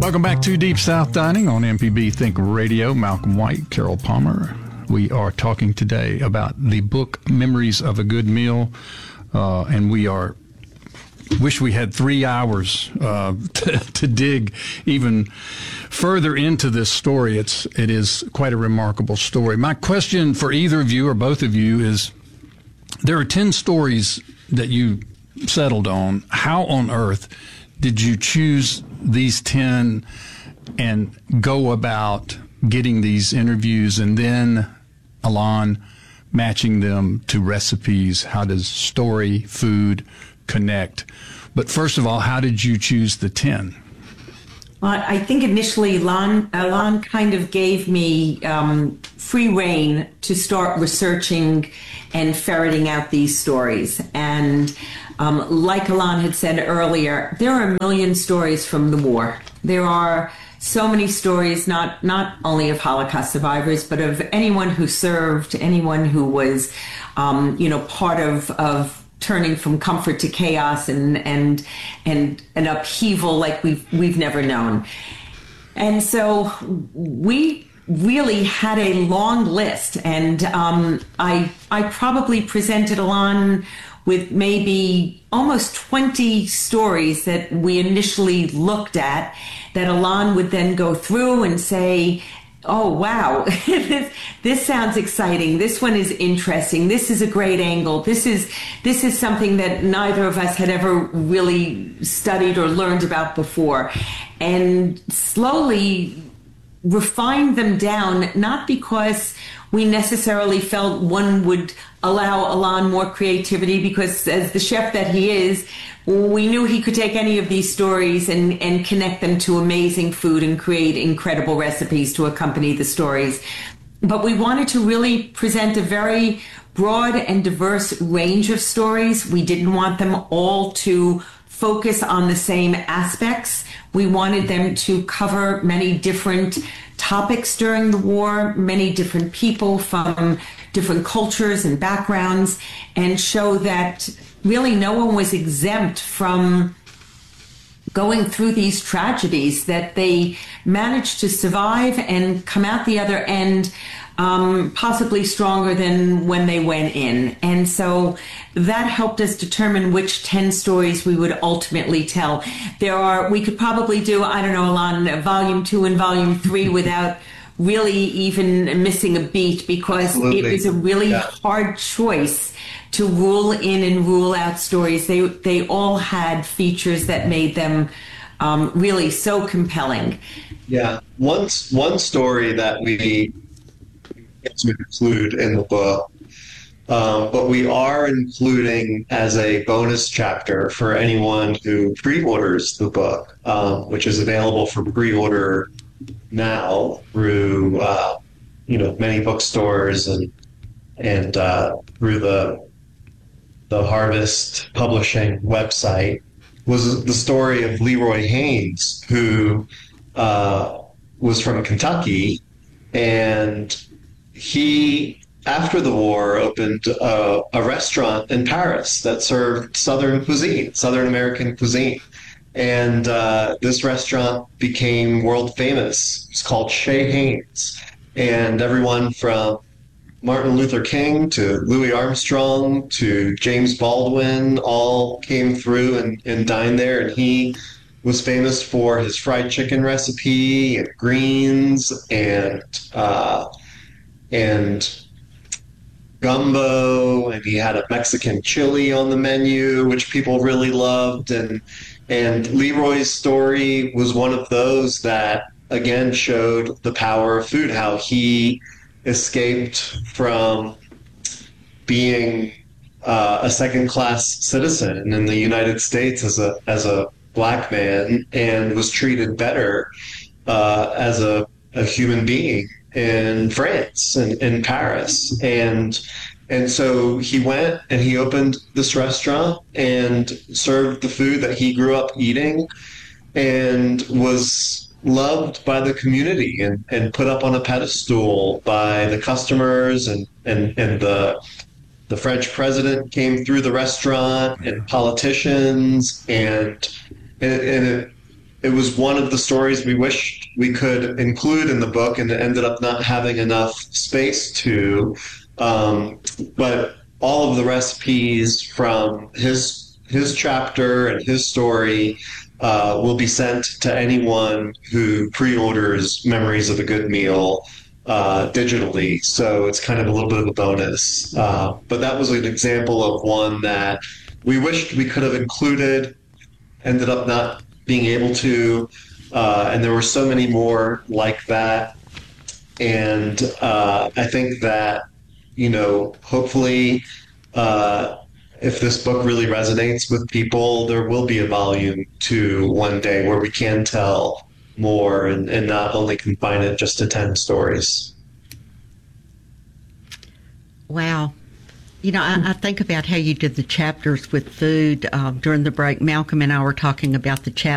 Welcome back to Deep South Dining on MPB Think Radio. Malcolm White, Carol Palmer. We are talking today about the book Memories of a Good Meal, and wish we had 3 hours to dig even further into this story. It is quite a remarkable story. My question for either of you or both of you is, there are 10 stories that you settled on. How on earth did you choose these 10 and go about getting these interviews, and then, Alon, matching them to recipes? How does story, food connect? But first of all, how did you choose the 10? Well, I think initially Alon kind of gave me free rein to start researching and ferreting out these stories. And like Alon had said earlier, there are a million stories from the war. There are so many stories, not only of Holocaust survivors, but of anyone who served, anyone who was, part of turning from comfort to chaos and an upheaval like we've never known. And so we really had a long list, and I probably presented Alon with maybe almost 20 stories that we initially looked at, that Alon would then go through and say, oh, wow, this sounds exciting. This one is interesting. This is a great angle. This is something that neither of us had ever really studied or learned about before. And slowly refined them down, not because we necessarily felt one would allow Alon more creativity, because as the chef that he is, we knew he could take any of these stories and connect them to amazing food and create incredible recipes to accompany the stories. But we wanted to really present a very broad and diverse range of stories. We didn't want them all to focus on the same aspects. We wanted them to cover many different topics during the war, many different people from different cultures and backgrounds, and show that really no one was exempt from going through these tragedies, that they managed to survive and come out the other end possibly stronger than when they went in. And so that helped us determine which 10 stories we would ultimately tell. We could probably do, Alon, volume 2 and volume 3 without really even missing a beat, because Absolutely. It was a really hard choice to rule in and rule out stories. They all had features that made them really so compelling. Yeah, one story that we get to include in the book, but we are including as a bonus chapter for anyone who pre-orders the book, which is available for pre-order now through many bookstores and through the Harvest Publishing website, was the story of Leroy Haynes, who was from Kentucky, and he, after the war, opened a restaurant in Paris that served Southern American cuisine. And this restaurant became world famous. It's called Chez Haynes. And everyone from Martin Luther King to Louis Armstrong to James Baldwin all came through and dined there. And he was famous for his fried chicken recipe and greens and gumbo, and he had a Mexican chili on the menu, which people really loved. And Leroy's story was one of those that, again, showed the power of food, how he escaped from being a second-class citizen in the United States as a black man, and was treated better as a human being in France and in Paris. And so he went and he opened this restaurant and served the food that he grew up eating, and was loved by the community and put up on a pedestal by the customers, and the French president came through the restaurant, and politicians, and it it was one of the stories we wished we could include in the book, and it ended up not having enough space to. But all of the recipes from his chapter and his story will be sent to anyone who pre-orders Memories of a Good Meal digitally. So it's kind of a little bit of a bonus. But that was an example of one that we wished we could have included, ended up not being able to. And there were so many more like that. And I think that, hopefully, if this book really resonates with people, there will be a volume 2 one day where we can tell more and not only confine it just to 10 stories. Wow. I think about how you did the chapters with food during the break. Malcolm and I were talking about the